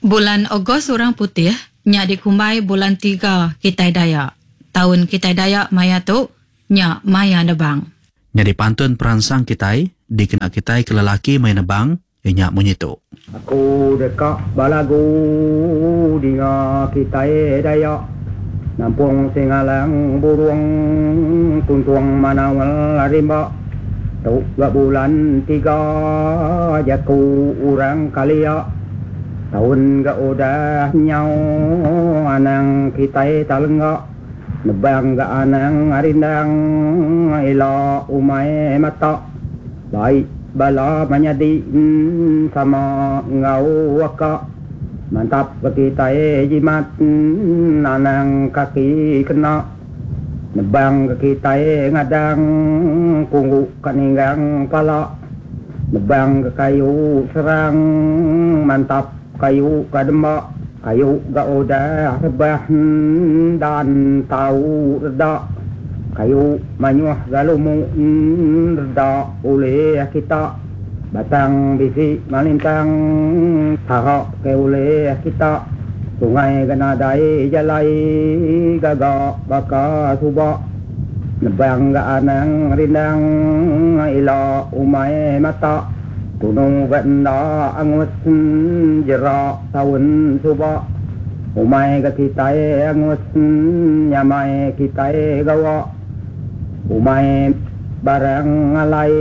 Bulan Ogos orang putih, nya dikumbai bulan 3 Kitai Dayak. Tahun Kitai Dayak maya tu, nya maya nebang. Nya dipantun peransang Kitai, dikena Kitai ke lelaki maya nebang, nya munyitu. Aku dekat balagu dinga Kitai Dayak. Nampung singalang burung, tuntuang manawal rimba. Tu bulan 3, jaku orang kalia. Tahun ga udah nyau anang Kitai talengga nebang ga anang arindang ila umai mata baik bala manyadi sama ngau waka mantap ga Kitai jimat anang kaki kena nebang ga Kitai ngadang kunggu kaninggang pala nebang ga kayu serang mantap kayu kadema kayu ga udah rebah dan tahu reda kayu manyuh galumu reda oleh kita batang bisi malintang tahak ke oleh kita sungai ganadai jalai gaga baka suba nebang ga anang rindang ila umai mata tunong ganda angus jerak tahun suba umai ga Kitai angus nyamai Kitai gawa umai barang alai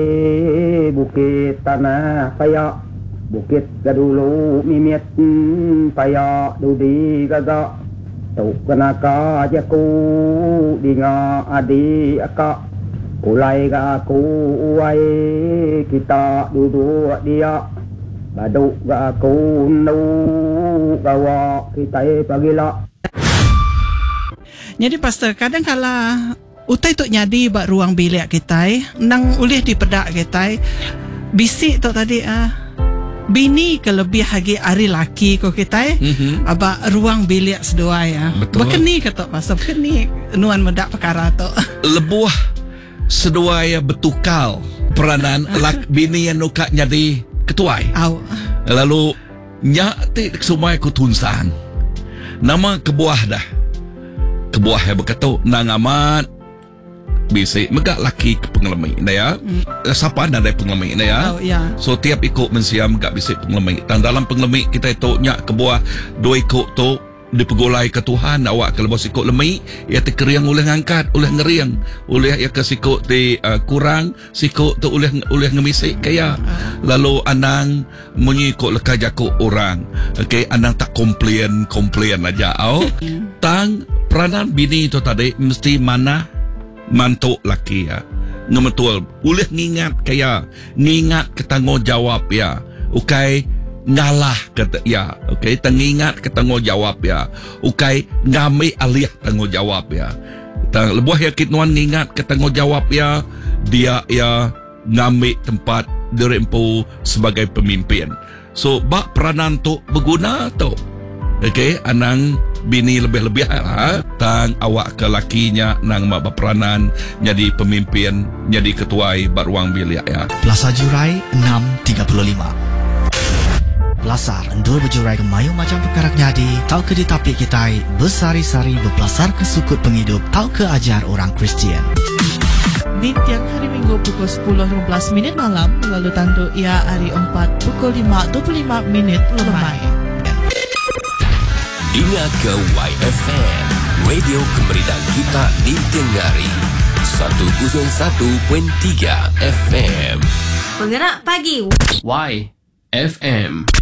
bukit tanah paya bukit gadulu mimit paya dudi gaga tuk kenaka jaku dinga adi aka ulai ga aku uai kita duduk dia baduk ga aku nu gawa Kitai pagila. Jadi pastor kadang kala utai tok nyadi bak ruang bilik Kitai nang ulih di pedak Kitai bisik tok tadi bini kelebih hagi ari laki ko Kitai aba ruang bilik sedua ya. Bekeni ketok pastor bekeni nuan medak perkara tok. Lebuh sedua ya betukal peranan lak bini yang nuka jadi ketuai. Lalu nyak ti semua aku tunsang. Nama kebuah dah. Kebuah yang berkata nang amat bisik megak laki ke pengelemi na ya. Siapa anda dari pengelemi na ya. So tiap ikut mensiam megak bisik pengelemi. Dan dalam pengelemi kita itu nyak kebuah dua ikut tu dipegolai ke Tuhan awak kalau sikut lemai ia terkeriang oleh ngangkat oleh ngeriang oleh ia ke sikut ti kurang sikut tu oleh ngemisik kaya lalu anang mengikut leka jakuk orang okey anang tak komplain aja tang peranan bini tu tadi mesti mana mantuk laki ya ngemetul oleh ngingat kaya ngingat ketanggungjawab ya okey ngalah kata ya okey tengingat ke tanggungjawab ya okey ngambil alih tanggungjawab ya lebuh ya kitnuan ngingat ke tanggungjawab ya dia ya ngambil tempat dirempu sebagai pemimpin so bak peranan tu berguna tu okey anang bini lebih-lebih tang awak ke lakinya nang mak berperanan jadi pemimpin jadi ketuai bak ruang bilik ya. Plaza Jurai 6.35 Lasar endul berjurai ke mayu macam perkara nyadi tau ke ditapik Kitai bersari-sari berpelasar ke sukut penghidup tau ke ajar orang Kristian di tiang hari Minggu pukul 10.15 malam lalu tandu ia hari 4 pukul 5.25 lemai. Ingat ke YFM Radio Kemerdekaan Kita di Tenggari 101.3 FM Penggerak pagi YFM